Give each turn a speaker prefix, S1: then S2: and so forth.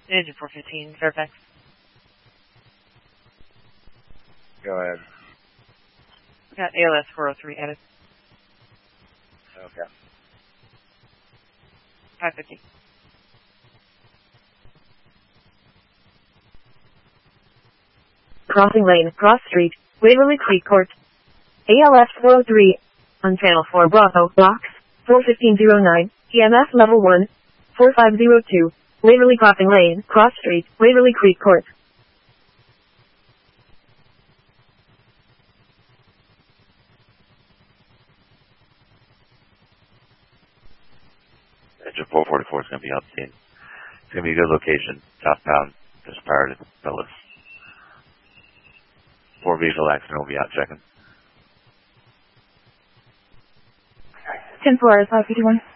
S1: Engine 415, Fairfax.
S2: Go ahead.
S1: Got ALS 403 added.
S2: Okay.
S1: 550.
S3: Crossing lane, cross street, Waverly Creek Court. ALS 403, on channel 4 Bravo, box, 41509, EMF level 1, 4502, Waverly Crossing lane, cross street, Waverly Creek Court.
S4: Engine 444 is going to be on scene. It's going to be a good location, southbound, just prior to Dulles. 4 vehicle accident will be out checking.
S3: 10-4, 551.